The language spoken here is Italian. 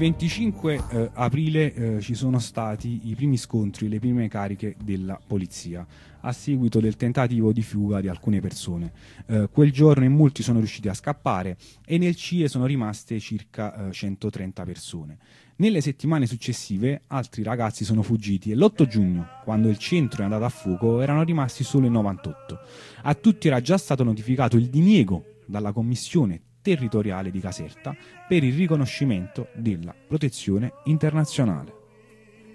25 aprile ci sono stati i primi scontri, le prime cariche della polizia a seguito del tentativo di fuga di alcune persone. Quel giorno in molti sono riusciti a scappare e nel CIE sono rimaste circa 130 persone. Nelle settimane successive altri ragazzi sono fuggiti e l'8 giugno, quando il centro è andato a fuoco, erano rimasti solo in 98. A tutti era già stato notificato il diniego dalla commissione territoriale di Caserta per il riconoscimento della protezione internazionale.